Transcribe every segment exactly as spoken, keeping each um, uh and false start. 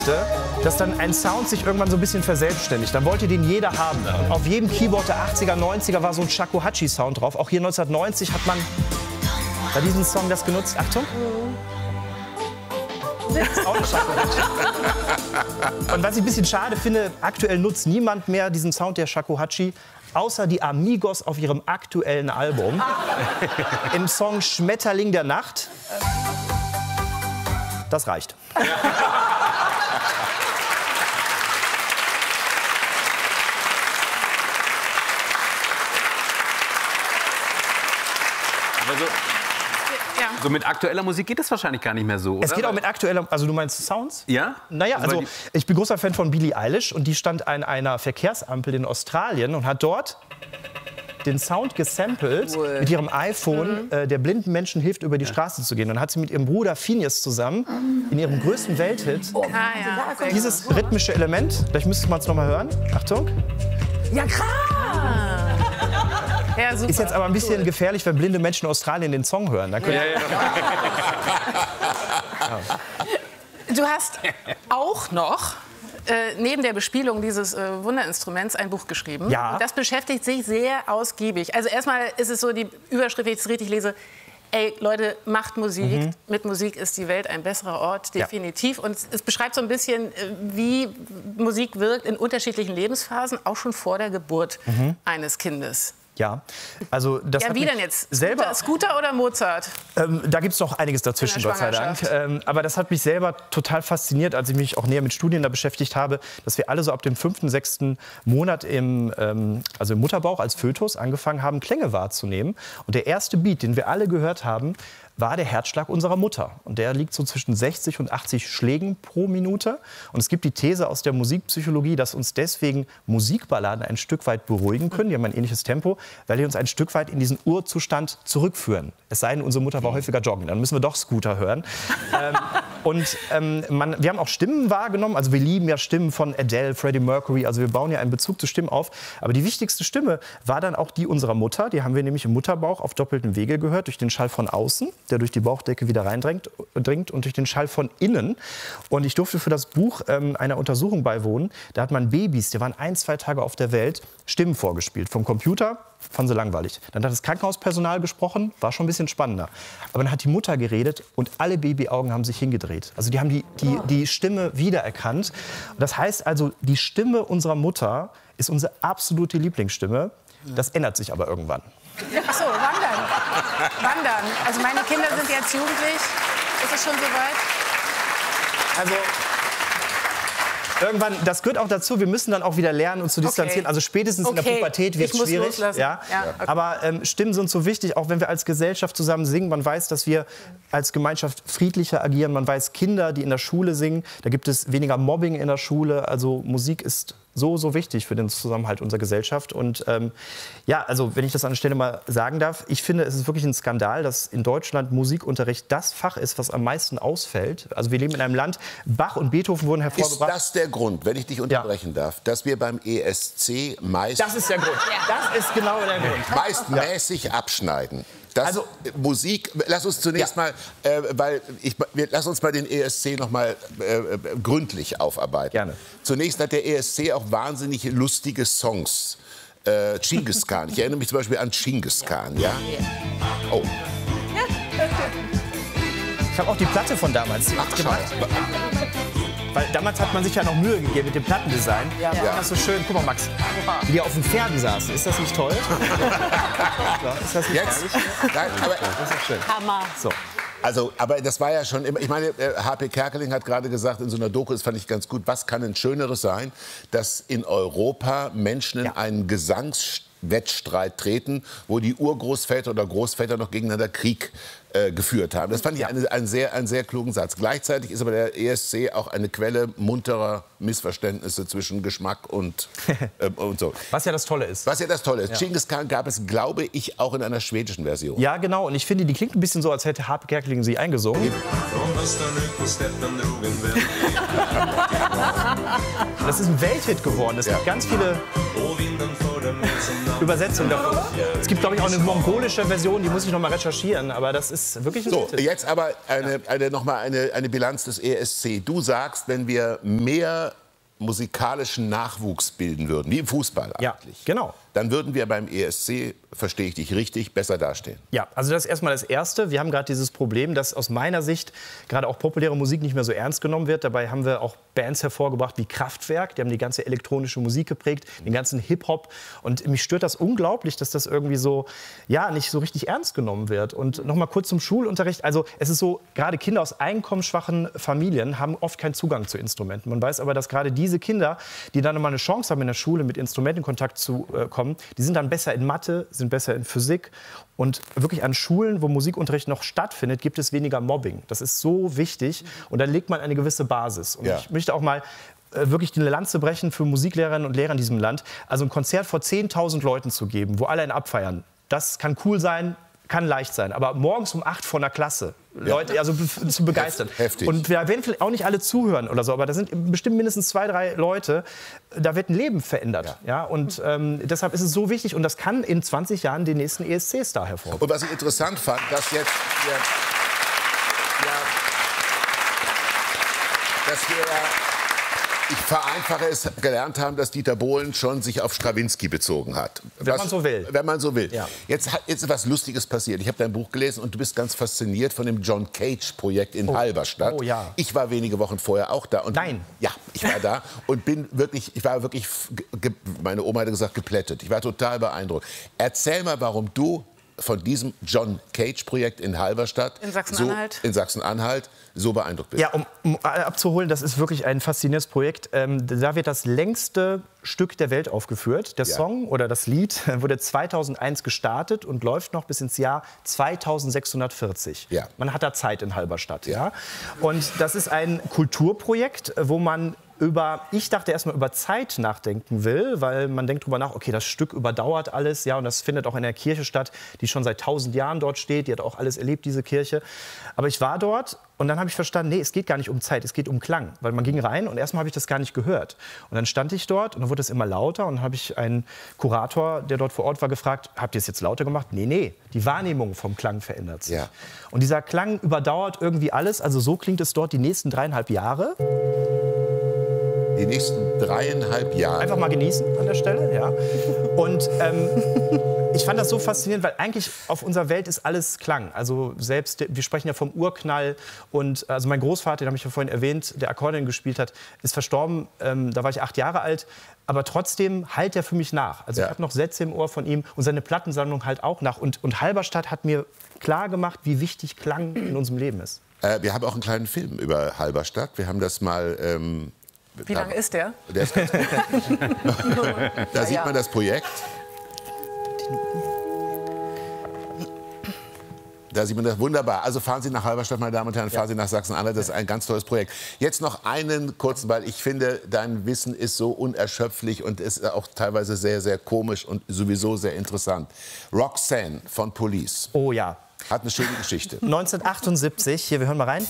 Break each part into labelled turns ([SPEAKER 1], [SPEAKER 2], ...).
[SPEAKER 1] dass dann ein Sound sich irgendwann so ein bisschen verselbstständigt. Dann wollte den jeder haben. Und auf jedem Keyboard der achtziger, neunziger war so ein Shakuhachi-Sound drauf. Auch hier neunzehnhundertneunzig hat man bei diesem Song das genutzt. Achtung. Das ist auch ein Shakuhachi. Und was ich ein bisschen schade finde, aktuell nutzt niemand mehr diesen Sound der Shakuhachi, außer die Amigos auf ihrem aktuellen Album. Im Song Schmetterling der Nacht. Das reicht.
[SPEAKER 2] Also, ja. So mit aktueller Musik geht das wahrscheinlich gar nicht mehr so, oder?
[SPEAKER 1] Es geht auch mit aktueller, also du meinst Sounds?
[SPEAKER 2] Ja?
[SPEAKER 1] Naja, also ich bin großer Fan von Billie Eilish und die stand an einer Verkehrsampel in Australien und hat dort den Sound gesampelt cool. mit ihrem iPhone, mhm. äh, der blinden Menschen hilft, über die ja. Straße zu gehen. Und dann hat sie mit ihrem Bruder Phineas zusammen in ihrem größten Welthit oh. ah, ja. dieses rhythmische Element, vielleicht müsste man es noch mal hören, Achtung.
[SPEAKER 3] Ja, krass!
[SPEAKER 1] Ja, super. Ist jetzt aber ein bisschen cool. gefährlich, wenn blinde Menschen in Australien den Song hören. Dann
[SPEAKER 2] ja, ja,
[SPEAKER 3] ja. Du hast auch noch äh, neben der Bespielung dieses äh, Wunderinstruments ein Buch geschrieben.
[SPEAKER 1] Ja.
[SPEAKER 3] Und das beschäftigt sich sehr ausgiebig. Also erstmal ist es so die Überschrift, wenn ich es richtig lese, ey, Leute, macht Musik. Mhm. Mit Musik ist die Welt ein besserer Ort, definitiv. Ja. Und es, es beschreibt so ein bisschen, wie Musik wirkt in unterschiedlichen Lebensphasen, auch schon vor der Geburt mhm. eines Kindes.
[SPEAKER 1] Ja, also das
[SPEAKER 3] ja, wie denn jetzt?
[SPEAKER 1] Selber,
[SPEAKER 3] Scooter, Scooter oder Mozart?
[SPEAKER 1] Ähm, da gibt es noch einiges dazwischen, Gott sei Dank. Ähm, aber das hat mich selber total fasziniert, als ich mich auch näher mit Studien da beschäftigt habe, dass wir alle so ab dem fünften, sechsten Monat im, ähm, also im Mutterbauch als Fötus angefangen haben, Klänge wahrzunehmen. Und der erste Beat, den wir alle gehört haben, war der Herzschlag unserer Mutter. Und der liegt so zwischen sechzig und achtzig Schlägen pro Minute. Und es gibt die These aus der Musikpsychologie, dass uns deswegen Musikballaden ein Stück weit beruhigen können. Die haben ein ähnliches Tempo, weil die uns ein Stück weit in diesen Urzustand zurückführen. Es sei denn, unsere Mutter war häufiger joggen. Dann müssen wir doch Scooter hören. ähm, und ähm, man, wir haben auch Stimmen wahrgenommen. Also wir lieben ja Stimmen von Adele, Freddie Mercury. Also wir bauen ja einen Bezug zu Stimmen auf. Aber die wichtigste Stimme war dann auch die unserer Mutter. Die haben wir nämlich im Mutterbauch auf doppeltem Wege gehört, durch den Schall von außen, der durch die Bauchdecke wieder reindringt dringt, und durch den Schall von innen. Und ich durfte für das Buch ähm, einer Untersuchung beiwohnen. Da hat man Babys, die waren ein, zwei Tage auf der Welt, Stimmen vorgespielt. Vom Computer, fanden sie langweilig. Dann hat das Krankenhauspersonal gesprochen, war schon ein bisschen spannender. Aber dann hat die Mutter geredet und alle Babyaugen haben sich hingedreht. Also die haben die, die, die Stimme wiedererkannt. Und das heißt also, die Stimme unserer Mutter ist unsere absolute Lieblingsstimme. Das ändert sich aber irgendwann.
[SPEAKER 3] Ach so, wann dann? Wann dann? Also meine Kinder sind jetzt jugendlich. Ist es schon soweit?
[SPEAKER 1] Also irgendwann, das gehört auch dazu, wir müssen dann auch wieder lernen, uns zu distanzieren. Okay. Also spätestens okay. in der Pubertät wird es schwierig. Ja?
[SPEAKER 3] Ja, okay.
[SPEAKER 1] Aber ähm, Stimmen sind so wichtig, auch wenn wir als Gesellschaft zusammen singen. Man weiß, dass wir als Gemeinschaft friedlicher agieren. Man weiß, Kinder, die in der Schule singen, da gibt es weniger Mobbing in der Schule. Also Musik ist so, so wichtig für den Zusammenhalt unserer Gesellschaft. Und ähm, ja, also wenn ich das an der Stelle mal sagen darf, ich finde, es ist wirklich ein Skandal, dass in Deutschland Musikunterricht das Fach ist, was am meisten ausfällt. Also wir leben in einem Land, Bach und Beethoven wurden hervorgebracht.
[SPEAKER 4] Ist das der Grund, wenn ich dich unterbrechen ja. darf, dass wir beim E S C meist...
[SPEAKER 1] Das ist der Grund. Das ist genau der Grund.
[SPEAKER 4] Meist mäßig abschneiden. Das also Musik, lass uns zunächst ja. mal, äh, weil ich, wir, lass uns mal den E S C noch mal äh, gründlich aufarbeiten.
[SPEAKER 1] Gerne.
[SPEAKER 4] Zunächst hat der E S C auch wahnsinnig lustige Songs. Äh, Genghis Khan. Ich erinnere mich zum Beispiel an Genghis Khan, ja? Oh.
[SPEAKER 1] Ich habe auch die Platte von damals
[SPEAKER 4] Ach,
[SPEAKER 1] gemacht. Weil damals hat man sich ja noch Mühe gegeben mit dem Plattendesign. Ja. Ja. Das ist so schön. Guck mal, Max, wie die auf den Pferden saßen. Ist das nicht toll? Ist das nicht
[SPEAKER 4] Jetzt? Nein, aber
[SPEAKER 1] das ist schön.
[SPEAKER 3] Hammer.
[SPEAKER 1] So.
[SPEAKER 4] Also, aber das war ja schon immer, ich meine, H P Kerkeling hat gerade gesagt, in so einer Doku, das fand ich ganz gut, was kann denn Schöneres sein, dass in Europa Menschen in ja. einen Gesangswettstreit treten, wo die Urgroßväter oder Großväter noch gegeneinander Krieg äh, geführt haben. Das fand ich eine, einen, sehr, einen sehr klugen Satz. Gleichzeitig ist aber der E S C auch eine Quelle munterer Missverständnisse zwischen Geschmack und, äh, und so.
[SPEAKER 1] Was ja das Tolle ist.
[SPEAKER 4] Was ja das Tolle ist.
[SPEAKER 1] Ja.
[SPEAKER 4] Genghis Khan gab es, glaube ich, auch in einer schwedischen Version.
[SPEAKER 1] Ja, genau. Und ich finde, die klingt ein bisschen so, als hätte H P Kerkeling sie eingesungen. Das ist ein Welthit geworden. Es gibt ja. ganz viele Übersetzung davon. Es gibt, glaube ich, auch eine mongolische Version, die muss ich noch mal recherchieren, aber das ist wirklich ein
[SPEAKER 4] So,
[SPEAKER 1] Titel.
[SPEAKER 4] jetzt aber eine, eine, noch mal eine, eine Bilanz des E S C. Du sagst, wenn wir mehr musikalischen Nachwuchs bilden würden, wie im Fußball
[SPEAKER 1] Ja,
[SPEAKER 4] eigentlich,
[SPEAKER 1] genau.
[SPEAKER 4] dann würden wir beim E S C, verstehe ich dich richtig, besser dastehen.
[SPEAKER 1] Ja, also das ist erstmal das Erste. Wir haben gerade dieses Problem, dass aus meiner Sicht gerade auch populäre Musik nicht mehr so ernst genommen wird. Dabei haben wir auch Bands hervorgebracht wie Kraftwerk, die haben die ganze elektronische Musik geprägt, den ganzen Hip-Hop. Und mich stört das unglaublich, dass das irgendwie so, ja, nicht so richtig ernst genommen wird. Und noch mal kurz zum Schulunterricht. Also es ist so, gerade Kinder aus einkommensschwachen Familien haben oft keinen Zugang zu Instrumenten. Man weiß aber, dass gerade diese Kinder, die dann noch mal eine Chance haben, in der Schule mit Instrumenten in Kontakt zu äh, kommen, die sind dann besser in Mathe, sind besser in Physik. Und wirklich an Schulen, wo Musikunterricht noch stattfindet, gibt es weniger Mobbing. Das ist so wichtig. Und da legt man eine gewisse Basis. Und
[SPEAKER 4] Ja.
[SPEAKER 1] ich möchte auch mal äh, wirklich die Lanze brechen für Musiklehrerinnen und Lehrer in diesem Land. Also ein Konzert vor zehntausend Leuten zu geben, wo alle einen abfeiern, das kann cool sein, kann leicht sein. Aber morgens um acht vor einer Klasse, Leute, also be- zu begeistern.
[SPEAKER 4] Heftig.
[SPEAKER 1] Und wir werden vielleicht auch nicht alle zuhören oder so, aber da sind bestimmt mindestens zwei, drei Leute, da wird ein Leben verändert. Ja. Und ähm, deshalb ist es so wichtig und das kann in zwanzig Jahren den nächsten E S C-Star hervorbringen.
[SPEAKER 4] Und was ich interessant fand, dass jetzt, ja, ja, dass wir, ich vereinfache es, gelernt haben, dass Dieter Bohlen schon sich auf Strawinski bezogen hat.
[SPEAKER 1] Wenn man so will.
[SPEAKER 4] Wenn man so will.
[SPEAKER 1] Ja.
[SPEAKER 4] Jetzt, hat- jetzt ist was Lustiges passiert. Ich habe dein Buch gelesen und du bist ganz fasziniert von dem John Cage-Projekt in Halberstadt.
[SPEAKER 1] Oh, ja.
[SPEAKER 4] Ich war wenige Wochen vorher auch da. Und
[SPEAKER 1] Nein.
[SPEAKER 4] Ja, ich war da und bin wirklich, ich war wirklich, ge- meine Oma hat gesagt, geplättet. Ich war total beeindruckt. Erzähl mal, warum du von diesem John Cage-Projekt in Halberstadt,
[SPEAKER 3] In Sachsen-Anhalt.
[SPEAKER 4] so, in Sachsen-Anhalt, so beeindruckt bist.
[SPEAKER 1] Ja, um, um alle abzuholen, das ist wirklich ein faszinierendes Projekt. Ähm, da wird das längste Stück der Welt aufgeführt. Der
[SPEAKER 4] Ja.
[SPEAKER 1] Song oder das Lied wurde zweitausendeins gestartet und läuft noch bis ins Jahr zweitausendsechshundertvierzig.
[SPEAKER 4] Ja.
[SPEAKER 1] Man hat da Zeit in Halberstadt. Ja. Und das ist ein Kulturprojekt, wo man über, ich dachte erstmal über Zeit nachdenken will, weil man denkt drüber nach, okay, das Stück überdauert alles, ja, und das findet auch in der Kirche statt, die schon seit tausend Jahren dort steht, die hat auch alles erlebt, diese Kirche. Aber ich war dort und dann habe ich verstanden, nee, es geht gar nicht um Zeit, es geht um Klang, weil man ging rein und erstmal habe ich das gar nicht gehört. Und dann stand ich dort und dann wurde es immer lauter und dann habe ich einen Kurator, der dort vor Ort war, gefragt, habt ihr es jetzt lauter gemacht? Nee, nee, die Wahrnehmung vom Klang verändert sich.
[SPEAKER 4] Ja.
[SPEAKER 1] Und dieser Klang überdauert irgendwie alles, also so klingt es dort die nächsten dreieinhalb Jahre.
[SPEAKER 4] Die nächsten dreieinhalb Jahre.
[SPEAKER 1] Einfach mal genießen an der Stelle, ja. Und ähm, ich fand das so faszinierend, weil eigentlich auf unserer Welt ist alles Klang. Also selbst, wir sprechen ja vom Urknall. Und also mein Großvater, den habe ich ja vorhin erwähnt, der Akkordeon gespielt hat, ist verstorben. Ähm, da war ich acht Jahre alt. Aber trotzdem hallt er für mich nach. Also
[SPEAKER 4] Ja.
[SPEAKER 1] ich habe noch Sätze im Ohr von ihm und seine Plattensammlung halt auch nach. Und, und Halberstadt hat mir klar gemacht, wie wichtig Klang in unserem Leben ist.
[SPEAKER 4] Äh, wir haben auch einen kleinen Film über Halberstadt. Wir haben das mal... Ähm,
[SPEAKER 3] Wie lang ist der?
[SPEAKER 4] Der ist ganz gut. Da sieht man das Projekt. Da sieht man das wunderbar. Also fahren Sie nach Halberstadt, meine Damen und Herren, fahren Sie nach Sachsen-Anhalt. Das ist ein ganz tolles Projekt. Jetzt noch einen kurzen, weil ich finde, dein Wissen ist so unerschöpflich und ist auch teilweise sehr, sehr komisch und sowieso sehr interessant. Roxanne von Police
[SPEAKER 1] Oh ja.
[SPEAKER 4] hat eine schöne Geschichte.
[SPEAKER 1] neunzehnhundertachtundsiebzig, hier, wir hören mal rein.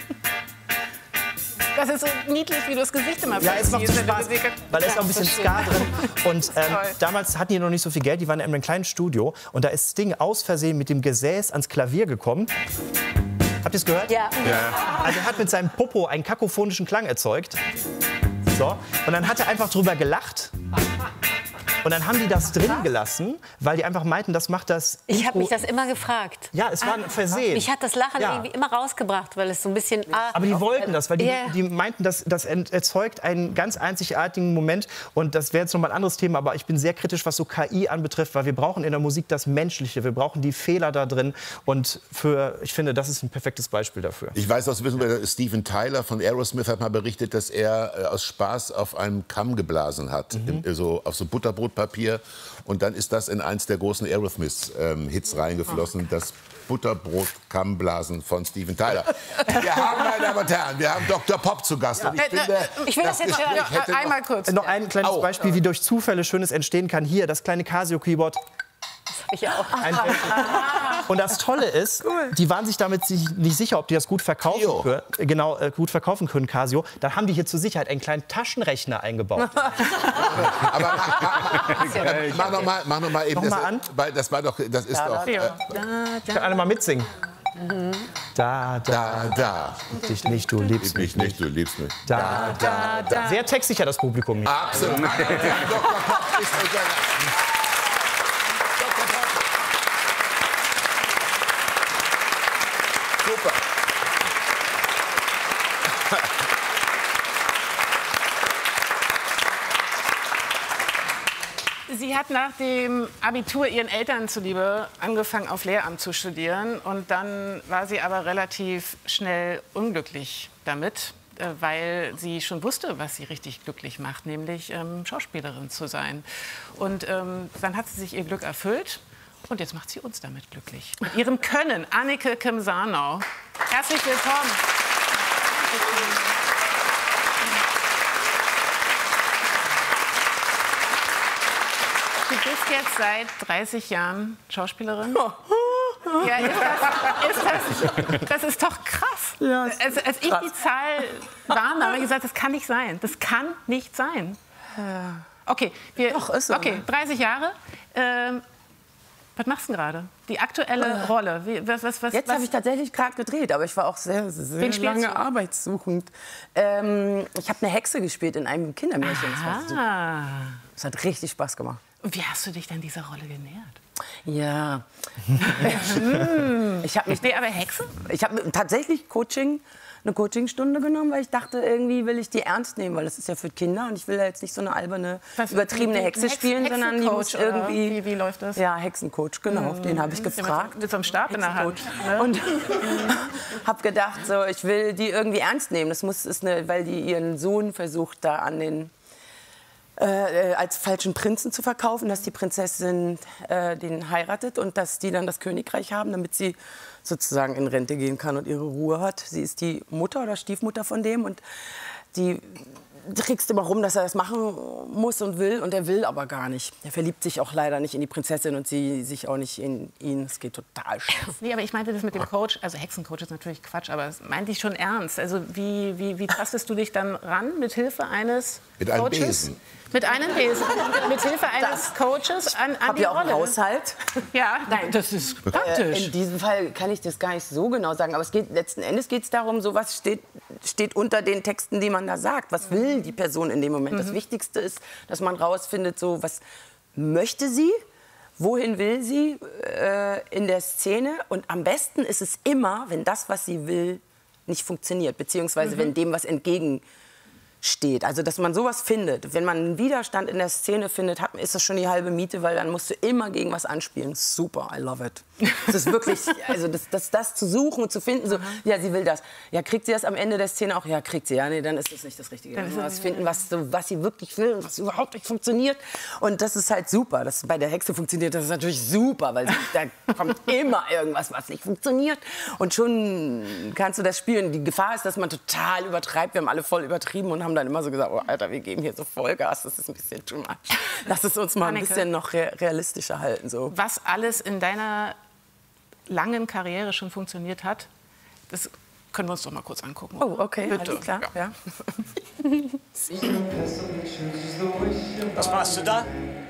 [SPEAKER 3] Das ist so niedlich, wie du das Gesicht immer
[SPEAKER 1] Ja, es macht so
[SPEAKER 3] verziehst, wenn du
[SPEAKER 1] Spaß,
[SPEAKER 3] Musik-
[SPEAKER 1] weil da ist
[SPEAKER 3] Ja,
[SPEAKER 1] auch ein bisschen
[SPEAKER 3] das
[SPEAKER 1] Ska
[SPEAKER 3] stimmt.
[SPEAKER 1] drin. Und ähm,
[SPEAKER 3] Toll.
[SPEAKER 1] damals hatten die noch nicht so viel Geld, die waren in einem kleinen Studio. Und da ist Sting aus Versehen mit dem Gesäß ans Klavier gekommen. Habt ihr es gehört?
[SPEAKER 5] Ja.
[SPEAKER 1] Also er hat mit seinem Popo einen kakophonischen Klang erzeugt. So. Und dann hat er einfach drüber gelacht. Und dann haben die das drin gelassen, weil die einfach meinten, das macht das...
[SPEAKER 5] Ich habe
[SPEAKER 1] Intro-
[SPEAKER 5] mich das immer gefragt.
[SPEAKER 1] Ja, es war ein Versehen.
[SPEAKER 5] Mich hat das Lachen
[SPEAKER 1] Ja.
[SPEAKER 5] irgendwie immer rausgebracht, weil es so ein bisschen... Ah,
[SPEAKER 1] Aber die wollten das, weil die,
[SPEAKER 5] Ja.
[SPEAKER 1] die meinten, das, das ent- erzeugt einen ganz einzigartigen Moment. Und das wäre jetzt noch mal ein anderes Thema, aber ich bin sehr kritisch, was so K I anbetrifft, weil wir brauchen in der Musik das Menschliche, wir brauchen die Fehler da drin. Und für, ich finde, das ist ein perfektes Beispiel dafür.
[SPEAKER 4] Ich weiß aus Wissen, Steven Tyler von Aerosmith hat mal berichtet, dass er äh, aus Spaß auf einem Kamm geblasen hat,
[SPEAKER 1] Mhm.
[SPEAKER 4] im, so, auf so Butterbrotpapier. Und dann ist das in eins der großen Aerosmith-Hits reingeflossen, das Butterbrot-Kammblasen von Steven Tyler. Wir haben, meine Damen und Herren, wir haben Doktor Pop zu Gast. Und ich
[SPEAKER 3] Äh,
[SPEAKER 4] finde,
[SPEAKER 5] ich will das jetzt
[SPEAKER 4] Gespräch
[SPEAKER 5] hören.
[SPEAKER 4] hätte noch-
[SPEAKER 3] Einmal kurz.
[SPEAKER 1] Noch ein kleines
[SPEAKER 4] Au.
[SPEAKER 1] Beispiel, wie durch Zufälle Schönes entstehen kann. Hier, das kleine Casio-Keyboard.
[SPEAKER 5] ich auch.
[SPEAKER 1] Ein Und das Tolle ist, cool. die waren sich damit nicht sicher, ob die das gut verkaufen können. Genau, äh, gut verkaufen können, Casio. Dann haben die hier zur Sicherheit einen kleinen Taschenrechner eingebaut.
[SPEAKER 4] Aber mach noch mal, mach noch mal eben.
[SPEAKER 1] Noch mal an.
[SPEAKER 4] Das, das war doch, das ist
[SPEAKER 3] da,
[SPEAKER 4] doch.
[SPEAKER 3] Äh,
[SPEAKER 1] Ich kann alle mal mitsingen.
[SPEAKER 3] Mhm.
[SPEAKER 1] Da, da,
[SPEAKER 4] Da, da.
[SPEAKER 1] dich nicht, du liebst
[SPEAKER 4] Lieb mich nicht, du liebst mich.
[SPEAKER 1] Da, da, da. Sehr textsicher das Publikum hier.
[SPEAKER 4] Absolut. Doktor Pop ist unser Gast. Doktor Pop. Super.
[SPEAKER 3] Sie hat nach dem Abitur ihren Eltern zuliebe angefangen, auf Lehramt zu studieren. Und dann war sie aber relativ schnell unglücklich damit, weil sie schon wusste, was sie richtig glücklich macht, nämlich ähm, Schauspielerin zu sein. Und ähm, dann hat sie sich ihr Glück erfüllt. Und jetzt macht sie uns damit glücklich. Mit ihrem Können. Anneke Kim Sarnau. Herzlich willkommen. Du bist jetzt seit dreißig Jahren Schauspielerin. Ja, ist das, ist das, das ist doch krass.
[SPEAKER 6] Ja,
[SPEAKER 3] als, als ich die Zahl wahrnahm, habe ich gesagt, das kann nicht sein. Das kann nicht sein. Okay, wir,
[SPEAKER 6] Doch, ist so,
[SPEAKER 3] okay,
[SPEAKER 6] ne?
[SPEAKER 3] dreißig Jahre. Ähm, was machst du denn gerade? Die aktuelle äh, Rolle. Wie, was, was, was,
[SPEAKER 6] Jetzt habe ich tatsächlich gerade gedreht, aber ich war auch sehr, sehr lange
[SPEAKER 3] du?
[SPEAKER 6] arbeitssuchend. Ähm, ich habe eine Hexe gespielt in einem Kindermärchen. Das, war super.
[SPEAKER 3] Ah.
[SPEAKER 6] Das hat richtig Spaß gemacht.
[SPEAKER 3] Und wie hast du dich dann dieser Rolle genähert?
[SPEAKER 6] Ja. ich habe mich.
[SPEAKER 3] Nee, aber Hexe?
[SPEAKER 6] Ich habe tatsächlich Coaching, eine Coachingstunde genommen, weil ich dachte, irgendwie will ich die ernst nehmen, weil das ist ja für Kinder und ich will ja jetzt nicht so eine alberne,
[SPEAKER 3] Was,
[SPEAKER 6] übertriebene
[SPEAKER 3] wie- wie-
[SPEAKER 6] Hexe
[SPEAKER 3] Hex-
[SPEAKER 6] spielen, sondern die muss
[SPEAKER 3] Hexencoach, oder?
[SPEAKER 6] irgendwie.
[SPEAKER 3] Wie- wie läuft das?
[SPEAKER 6] Ja, Hexencoach, genau. Auf den habe ich
[SPEAKER 3] Mit so-
[SPEAKER 6] gefragt.
[SPEAKER 3] Mit so einem Stab in der Hand.
[SPEAKER 6] Hexencoach.
[SPEAKER 3] Ne?
[SPEAKER 6] Und habe gedacht, so, ich will die irgendwie ernst nehmen. Das muss, ist eine, weil die ihren Sohn versucht, da an den äh, als falschen Prinzen zu verkaufen, dass die Prinzessin äh, den heiratet und dass die dann das Königreich haben, damit sie sozusagen in Rente gehen kann und ihre Ruhe hat. Sie ist die Mutter oder Stiefmutter von dem und die trickst immer rum, dass er das machen muss und will und er will aber gar nicht. Er verliebt sich auch leider nicht in die Prinzessin und sie sich auch nicht in ihn. Es geht total schief.
[SPEAKER 3] Nee, aber ich meinte das mit dem Coach, also Hexencoach ist natürlich Quatsch, aber das meinte ich schon ernst. Also wie, wie, wie tastest du dich dann ran mit Hilfe eines
[SPEAKER 4] Mit einem
[SPEAKER 3] Coaches?
[SPEAKER 4] Besen.
[SPEAKER 3] Mit einem Besen. mit Hilfe eines Coaches an,
[SPEAKER 6] Ich
[SPEAKER 3] an
[SPEAKER 6] habe
[SPEAKER 3] die
[SPEAKER 6] ja auch einen
[SPEAKER 3] Rolle.
[SPEAKER 6] Haushalt.
[SPEAKER 3] Ja,
[SPEAKER 6] Nein.
[SPEAKER 3] das ist
[SPEAKER 6] Äh,
[SPEAKER 3] praktisch.
[SPEAKER 6] in diesem Fall kann ich das gar nicht so genau sagen. Aber es geht, letzten Endes geht es darum, so was steht, steht unter den Texten, die man da sagt. Was will die Person in dem Moment? Das Wichtigste ist, dass man rausfindet, so, was möchte sie, wohin will sie äh, in der Szene. Und am besten ist es immer, wenn das, was sie will, nicht funktioniert. Beziehungsweise wenn dem was entgegen steht. Also, dass man sowas findet. Wenn man einen Widerstand in der Szene findet, hat, ist das schon die halbe Miete, weil dann musst du immer gegen was anspielen. Super, I love it. Das ist wirklich, also das, das, das zu suchen und zu finden, so, ja, sie will das. Ja, kriegt sie das am Ende der Szene auch? Ja, kriegt sie. Ja, nee, dann ist das nicht das Richtige. Dann muss man was finden, was, so, was sie wirklich will und was überhaupt nicht funktioniert. Und das ist halt super. Das, bei der Hexe funktioniert das natürlich super, weil sie, da kommt immer irgendwas, was nicht funktioniert. Und schon kannst du das spielen. Die Gefahr ist, dass man total übertreibt. Wir haben alle voll übertrieben und haben dann immer so gesagt, oh, Alter, wir geben hier so Vollgas, das ist ein bisschen too much. Lass es uns mal ein
[SPEAKER 3] Anneke.
[SPEAKER 6] bisschen noch re realistischer halten. So.
[SPEAKER 3] Was alles in deiner langen Karriere schon funktioniert hat, das können wir uns doch mal kurz angucken.
[SPEAKER 6] Oh, okay,
[SPEAKER 3] Bitte.
[SPEAKER 6] alles klar. Ja.
[SPEAKER 7] Was machst du da?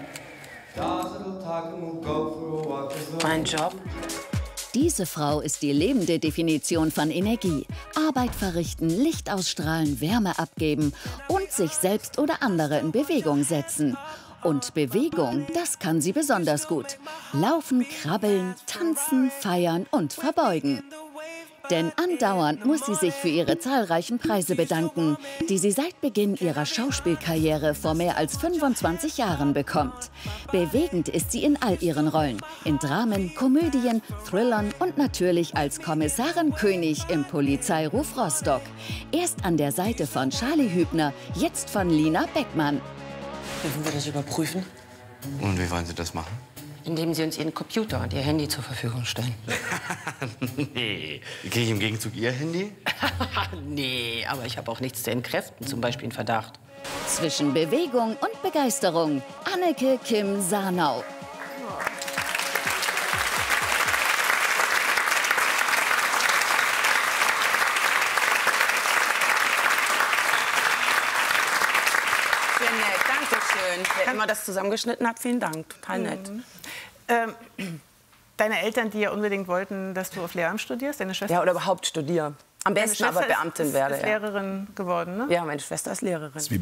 [SPEAKER 6] Mein Job.
[SPEAKER 8] Diese Frau ist die lebende Definition von Energie. Arbeit verrichten, Licht ausstrahlen, Wärme abgeben und sich selbst oder andere in Bewegung setzen. Und Bewegung, das kann sie besonders gut. Laufen, krabbeln, tanzen, feiern und verbeugen. Denn andauernd muss sie sich für ihre zahlreichen Preise bedanken, die sie seit Beginn ihrer Schauspielkarriere vor mehr als fünfundzwanzig Jahren bekommt. Bewegend ist sie in all ihren Rollen, in Dramen, Komödien, Thrillern und natürlich als Kommissarin König im Polizeiruf Rostock. Erst an der Seite von Charlie Hübner, jetzt von Lina Beckmann.
[SPEAKER 9] Dürfen wir das überprüfen?
[SPEAKER 7] Und wie wollen Sie das machen?
[SPEAKER 9] Indem Sie uns Ihren Computer und Ihr Handy zur Verfügung stellen.
[SPEAKER 7] Nee. Kriege ich im Gegenzug Ihr Handy?
[SPEAKER 9] Nee, aber ich habe auch nichts zu entkräften, zum Beispiel einen Verdacht.
[SPEAKER 8] Zwischen Bewegung und Begeisterung, Anneke Kim Sarnau.
[SPEAKER 6] sehr nett. Dankeschön. Wer immer das zusammengeschnitten hat, vielen Dank. Total nett.
[SPEAKER 3] Mhm. Ähm, deine Eltern, die ja unbedingt wollten, dass du auf Lehramt studierst, deine Schwester...
[SPEAKER 6] Ja, oder überhaupt studiere. Am besten aber Beamtin
[SPEAKER 3] ist,
[SPEAKER 6] werde.
[SPEAKER 3] ist
[SPEAKER 6] ja.
[SPEAKER 3] Lehrerin geworden, ne?
[SPEAKER 6] Ja, meine Schwester ist Lehrerin.
[SPEAKER 4] Das ist wie